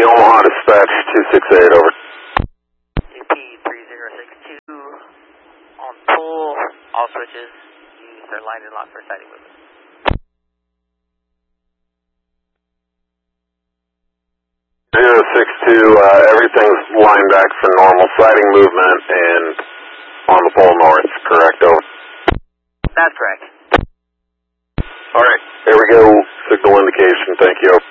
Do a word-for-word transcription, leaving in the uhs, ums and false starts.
The Omaha dispatch two six eight, over. A P three zero six two on pull, all switches, use their line and lock for sighting movement. zero six two, uh, everything's lined back for normal sighting movement and on the pole north, correct, over? That's correct. Alright, here we go, signal indication, thank you.